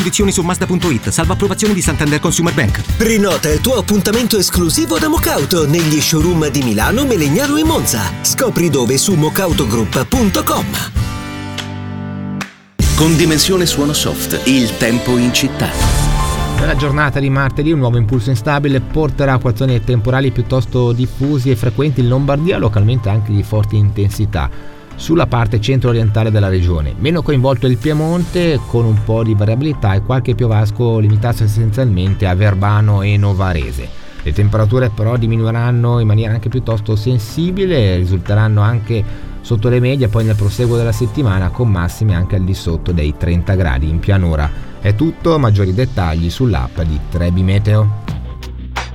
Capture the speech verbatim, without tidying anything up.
condizioni su Mazda punto it. Salva approvazione di Santander Consumer Bank. Prenota il tuo appuntamento esclusivo da Mocauto negli showroom di Milano, Melegnano e Monza. Scopri dove su mocautogroup punto com. Con Dimensione Suono Soft, il tempo in città. Nella giornata di martedì un nuovo impulso instabile porterà acquazzoni temporali piuttosto diffusi e frequenti in Lombardia, localmente anche di forte intensità sulla parte centro-orientale della regione. Meno coinvolto il Piemonte, con un po' di variabilità e qualche piovasco limitato essenzialmente a Verbano e Novarese. Le temperature però diminuiranno in maniera anche piuttosto sensibile, risulteranno anche sotto le medie poi nel proseguo della settimana, con massime anche al di sotto dei trenta gradi in pianura. È tutto, maggiori dettagli sull'app di Trebi Meteo.